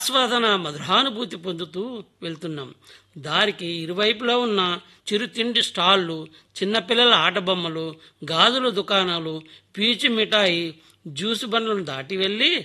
ఆస్వాదన మధురానుభూతి పొందుతూ వెళ్తున్నాం. దారికి ఇరువైపులా ఉన్న చిరుతిండి స్టాళ్ళు, చిన్నపిల్లల ఆటబొమ్మలు, గాజుల దుకాణాలు, పీచు మిఠాయి, జ్యూసు బండ్లను దాటి వెళ్ళి